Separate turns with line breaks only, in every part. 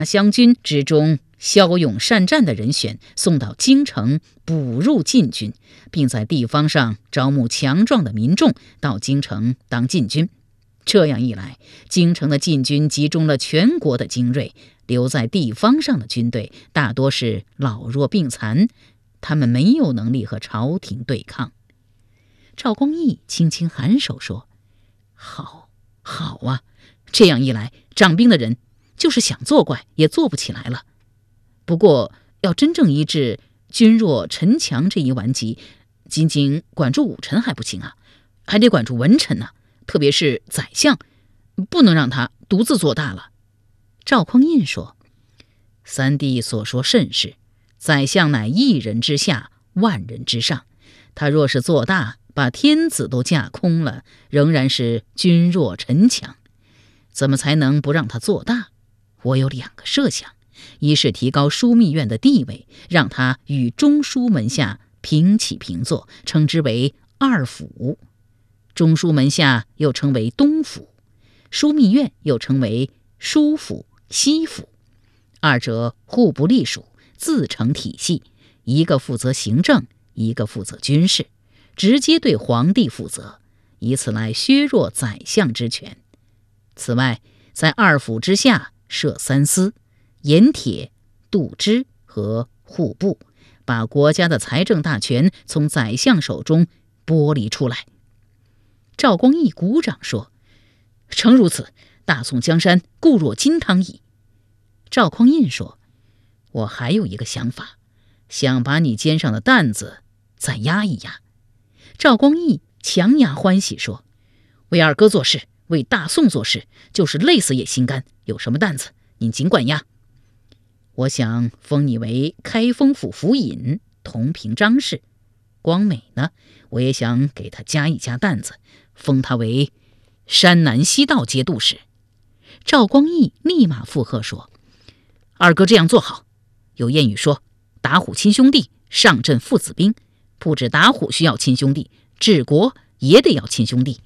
湘军之中骁勇善战的人选送到京城补入禁军，并在地方上招募强壮的民众到京城当禁军。这样一来，京城的禁军集中了全国的精锐，留在地方上的军队大多是老弱病残，他们没有能力和朝廷对抗。赵光义轻轻颔首说：好啊，这样一来，掌兵的人就是想作怪也做不起来了。不过要真正医治君弱臣强这一顽疾，仅仅管住武臣还不行啊，还得管住文臣呢，特别是宰相，不能让他独自做大了。赵匡胤说：三弟所说甚是，宰相乃一人之下，万人之上，他若是做大，把天子都架空了，仍然是君弱臣强。怎么才能不让他做大？我有2个设想，一是提高枢密院的地位，让他与中书门下平起平坐，称之为二府。中书门下又称为东府，枢密院又称为枢府、西府，二者互不隶属，自成体系，一个负责行政，一个负责军事，直接对皇帝负责，以此来削弱宰相之权。此外，在二府之下设3司：盐铁、度支和户部，把国家的财政大权从宰相手中剥离出来。赵光义鼓掌说：诚如此，大宋江山固若金汤矣。赵匡胤说：我还有一个想法，想把你肩上的担子再压一压。赵光义强压欢喜说：为二哥做事，为大宋做事，就是累死也心甘，有什么担子您尽管压。我想封你为开封府府尹，同平张氏。光美呢，我也想给他加一加担子，封他为山南西道节度使。赵光义立马附和说：二哥这样做好。有谚语说，打虎亲兄弟，上阵父子兵，不止打虎需要亲兄弟，治国也得要亲兄弟。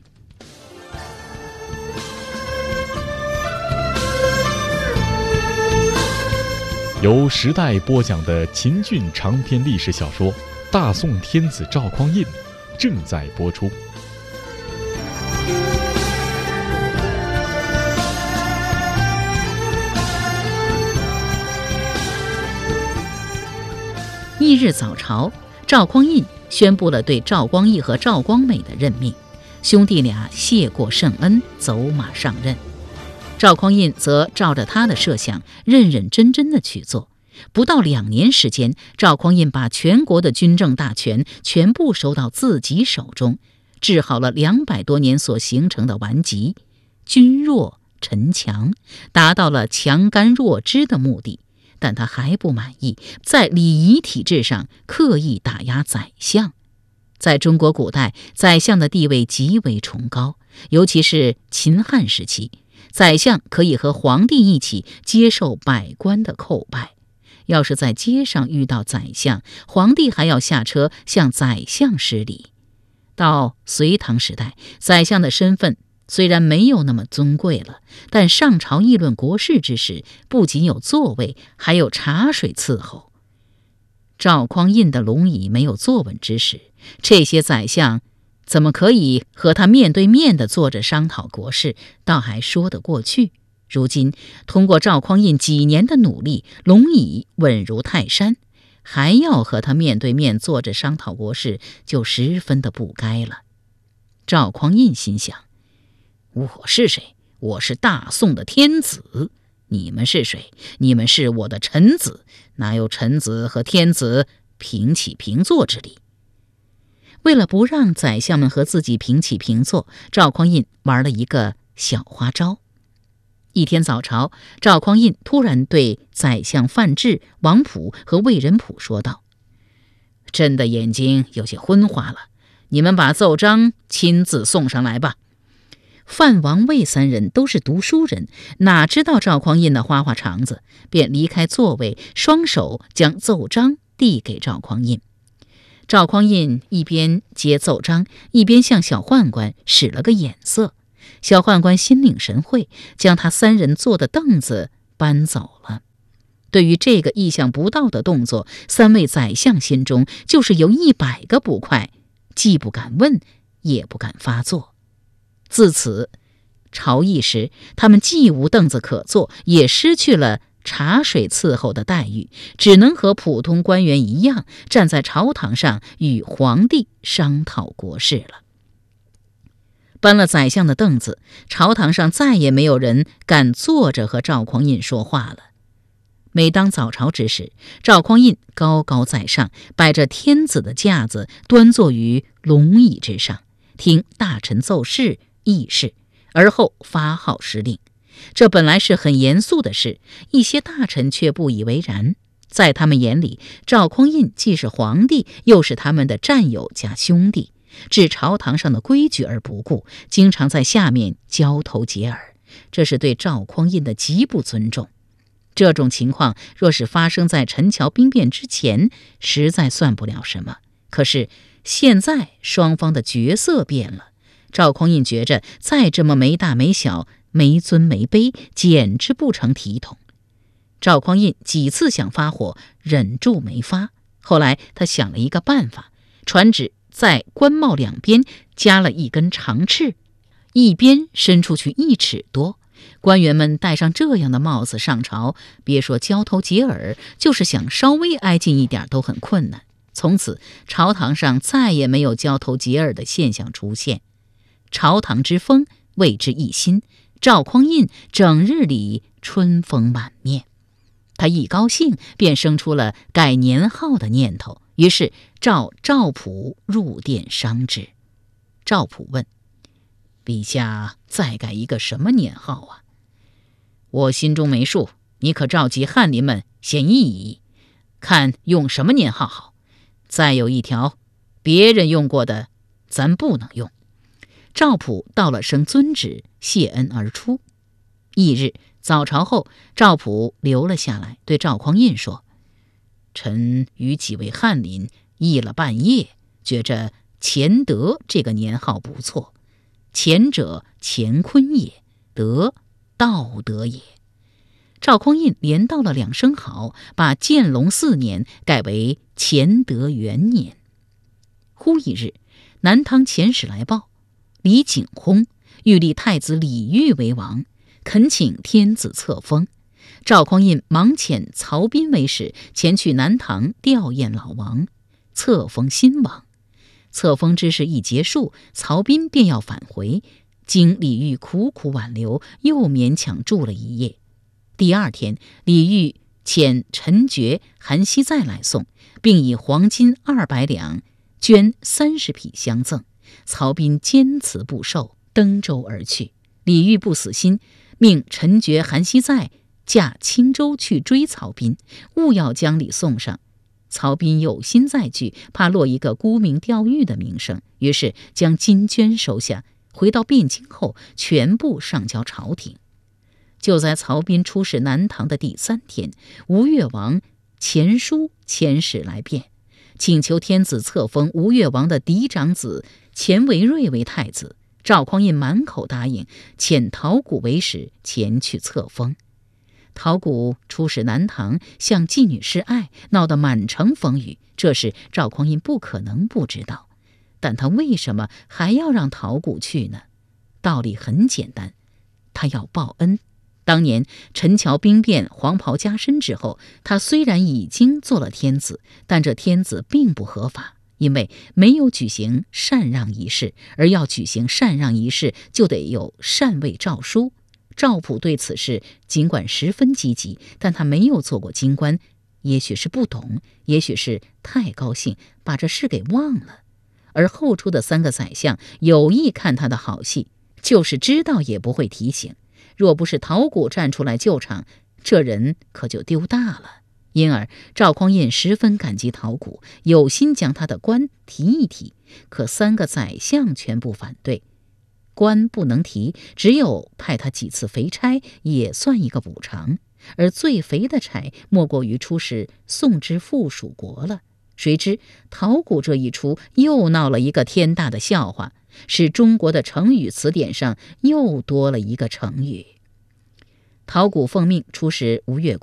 由时代播讲的秦俊长篇历史小说《大宋天子赵匡胤》正在播出。
翌日早朝，赵匡胤宣布了对赵光义和赵光美的任命，兄弟俩谢过圣恩，走马上任。赵匡胤则照着他的设想认认真真的去做，不到2年时间，赵匡胤把全国的军政大权全部收到自己手中，治好了200多年所形成的顽疾，君弱臣强，达到了强干弱枝的目的。但他还不满意，在礼仪体制上刻意打压宰相。在中国古代，宰相的地位极为崇高，尤其是秦汉时期，宰相可以和皇帝一起接受百官的叩拜。要是在街上遇到宰相，皇帝还要下车向宰相施礼。到隋唐时代，宰相的身份虽然没有那么尊贵了，但上朝议论国事之时，不仅有座位，还有茶水伺候。赵匡胤的龙椅没有坐稳之时，这些宰相怎么可以和他面对面地坐着商讨国事，倒还说得过去。如今通过赵匡胤几年的努力，龙椅稳如泰山，还要和他面对面坐着商讨国事，就十分的不该了。赵匡胤心想，我是谁？我是大宋的天子。你们是谁？你们是我的臣子，哪有臣子和天子平起平坐之理？为了不让宰相们和自己平起平坐，赵匡胤玩了一个小花招。一天早朝，赵匡胤突然对宰相范质、王溥和魏仁溥说道：朕的眼睛有些昏花了，你们把奏章亲自送上来吧。范、王、魏3人都是读书人，哪知道赵匡胤的花花肠子，便离开座位，双手将奏章递给赵匡胤。赵匡胤一边接奏章，一边向小宦官使了个眼色。小宦官心领神会，将他3人坐的凳子搬走了。 对于这个意想不到的动作，3位宰相心中就是有100个不快，既不敢问，也不敢发作。自此朝议时，他们既无凳子可坐，也失去了茶水伺候的待遇，只能和普通官员一样，站在朝堂上与皇帝商讨国事了。搬了宰相的凳子，朝堂上再也没有人敢坐着和赵匡胤说话了。每当早朝之时，赵匡胤高高在上，摆着天子的架子，端坐于龙椅之上，听大臣奏事议事，而后发号施令。这本来是很严肃的事，一些大臣却不以为然。在他们眼里，赵匡胤既是皇帝，又是他们的战友加兄弟，置朝堂上的规矩而不顾，经常在下面交头接耳，这是对赵匡胤的极不尊重。这种情况若是发生在陈桥兵变之前，实在算不了什么。可是现在双方的角色变了，赵匡胤觉着再这么没大没小、没尊没卑，简直不成体统。赵匡胤几次想发火，忍住没发。后来他想了一个办法，传旨在官帽两边加了一根长翅，一边伸出去1尺多。官员们戴上这样的帽子上朝，别说交头接耳，就是想稍微挨近一点都很困难。从此朝堂上再也没有交头接耳的现象出现，朝堂之风为之一新。赵匡胤整日里春风满面，他一高兴便生出了改年号的念头，于是召赵普入殿商之。赵普问：陛下再改一个什么年号啊？我心中没数，你可召集翰林们先议一议，看用什么年号好。再有一条，别人用过的咱不能用。赵普道了声遵旨，谢恩而出。翌日早朝后，赵普留了下来，对赵匡胤说：臣与几位翰林议了半夜，觉着乾德这个年号不错。乾者乾坤也，德道德也。赵匡胤连道了2声好，把建隆4年改为乾德元年。忽一日，南唐遣使来报，李景薨欲立太子李煜为王，恳请天子册封。赵匡胤忙遣曹彬为使前去南唐吊唁老王，册封新王。册封之事一结束，曹彬便要返回，经李煜苦苦挽留，又勉强住了一夜。第2天，李煜遣陈觉、韩熙载来送，并以黄金200两、绢30匹相赠。曹彬坚辞不受，登舟而去。李煜不死心，命陈觉、韩熙载驾轻舟去追曹彬，务要将礼送上。曹彬有心再拒，怕落一个沽名钓誉的名声，于是将金绢收下，回到汴京后全部上交朝廷。就在曹彬出使南唐的第3天，吴越王钱书遣使来便，请求天子册封吴越王的嫡长子钱维瑞为太子。赵匡胤满口答应，遣陶谷为使前去册封。陶谷出使南唐，向妓女示爱，闹得满城风雨。这事赵匡胤不可能不知道，但他为什么还要让陶谷去呢？道理很简单，他要报恩。当年陈桥兵变，黄袍加身之后，他虽然已经做了天子，但这天子并不合法，因为没有举行禅让仪式，而要举行禅让仪式，就得有禅位诏书。赵普对此事尽管十分积极，但他没有做过京官，也许是不懂，也许是太高兴，把这事给忘了。而后出的3个宰相有意看他的好戏，就是知道也不会提醒。若不是陶谷站出来救场，这人可就丢大了。因而赵匡胤十分感激陶谷，有心将他的官提一提，可3个宰相全部反对。官不能提，只有派他几次肥差，也算一个补偿。而最肥的差莫过于出使宋之附属国了。谁知陶谷这一出，又闹了一个天大的笑话，使中国的成语词典上又多了一个成语。陶谷奉命出使吴越国，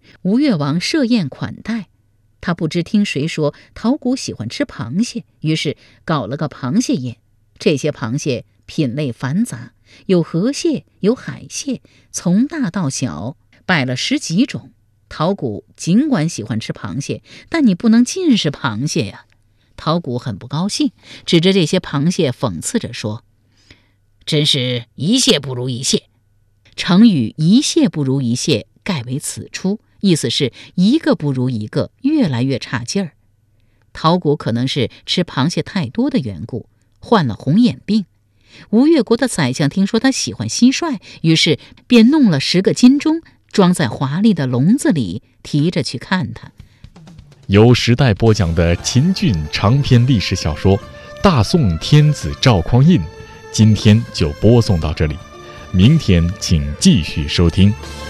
吴越王设宴款待，他不知听谁说陶谷喜欢吃螃蟹，于是搞了个螃蟹宴。这些螃蟹品类繁杂，有河蟹，有海蟹，从大到小，摆了10几种。陶谷尽管喜欢吃螃蟹，但你不能尽是螃蟹呀。陶谷很不高兴，指着这些螃蟹讽刺着说：“真是一蟹不如一蟹。”成语一蟹不如一蟹盖为此出，意思是一个不如一个，越来越差劲儿。陶谷可能是吃螃蟹太多的缘故，患了红眼病。吴越国的宰相听说他喜欢蟋蟀，于是便弄了10个金钟，装在华丽的笼子里，提着去看他。
由时代播讲的秦俊长篇历史小说《大宋天子赵匡胤》，今天就播送到这里，明天请继续收听。